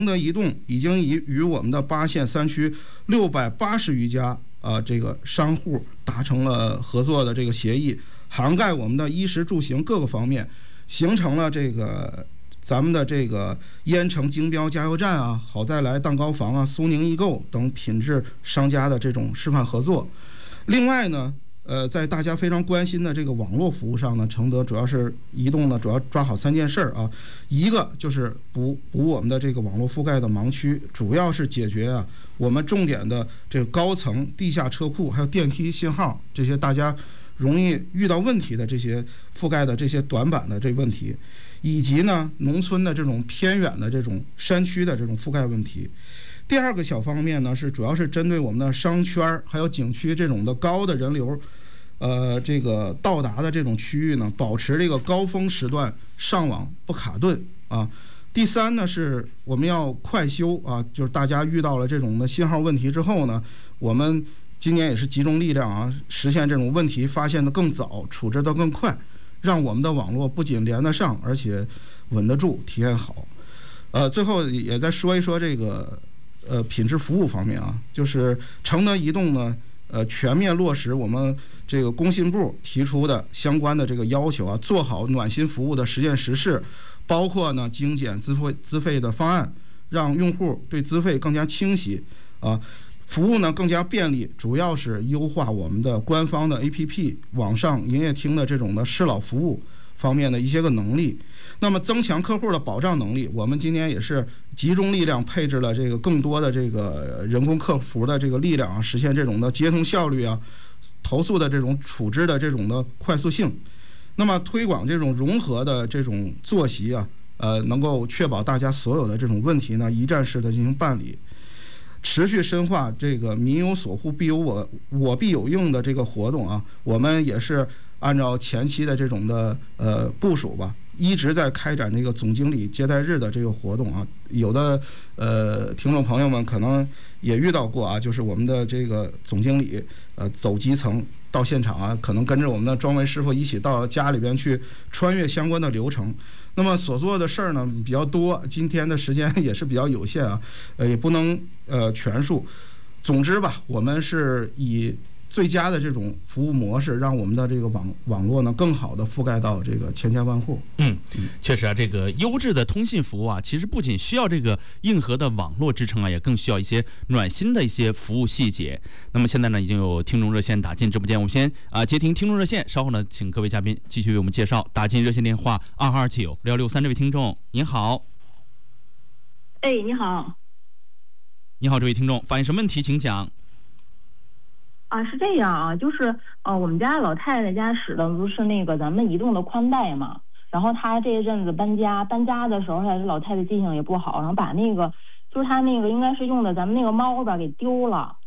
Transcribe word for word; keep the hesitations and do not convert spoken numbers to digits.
的移动已经与与我们的八县三区六百八十余家啊、呃、这个商户达成了合作的这个协议，涵盖我们的衣食住行各个方面，形成了这个咱们的这个燕城京标加油站啊、好再来蛋糕房啊、苏宁易购等品质商家的这种示范合作。另外呢，呃，在大家非常关心的这个网络服务上呢，承德主要是移动呢，主要抓好三件事儿啊。一个就是补补我们的这个网络覆盖的盲区，主要是解决啊我们重点的这个高层、地下车库还有电梯信号这些大家容易遇到问题的这些覆盖的这些短板的这问题，以及呢农村的这种偏远的这种山区的这种覆盖问题。第二个小方面呢，是主要是针对我们的商圈还有景区这种的高的人流，呃，这个到达的这种区域呢，保持这个高峰时段上网不卡顿啊。第三呢，是我们要快修啊，就是大家遇到了这种的信号问题之后呢，我们今年也是集中力量啊，实现这种问题发现的更早，处置的更快，让我们的网络不仅连得上，而且稳得住，体验好。呃，最后也再说一说这个。呃，品质服务方面啊，就是承德移动呢，呃，全面落实我们这个工信部提出的相关的这个要求啊，做好暖心服务的实践实施，包括呢精简资费资费的方案，让用户对资费更加清晰啊，服务呢更加便利，主要是优化我们的官方的 A P P、网上营业厅的这种的适老服务方面的一些个能力。那么增强客户的保障能力，我们今年也是集中力量配置了这个更多的这个人工客服的这个力量啊，实现这种的接通效率啊，投诉的这种处置的这种的快速性。那么推广这种融合的这种作息啊，呃，能够确保大家所有的这种问题呢一站式的进行办理。持续深化这个民有所护必有我我必有用的这个活动啊，我们也是按照前期的这种的呃部署吧，一直在开展这个总经理接待日的这个活动啊。有的呃听众朋友们可能也遇到过啊，就是我们的这个总经理呃走基层到现场啊，可能跟着我们的装维师傅一起到家里边去穿越相关的流程。那么所做的事儿呢比较多，今天的时间也是比较有限啊，呃也不能呃全数。总之吧，我们是以最佳的这种服务模式，让我们的这个网网络呢更好的覆盖到这个千家万户。 嗯，确实啊，这个优质的通信服务啊，其实不仅需要这个硬核的网络支撑啊，也更需要一些暖心的一些服务细节。那么现在呢，已经有听众热线打进直播间，我们先啊接听听众热线，稍后呢，请各位嘉宾继续为我们介绍打进热线电话二二九六六三这位听众，您好。 哎，你好。 你好，这位听众，发现什么问题，请讲。 啊，是这样啊，就是呃，我们家老太太家使的不是那个咱们移动的宽带嘛，然后她这一阵子搬家，搬家的时候，她老太太记性也不好，然后把那个就是她那个应该是用的咱们那个猫吧给丢了，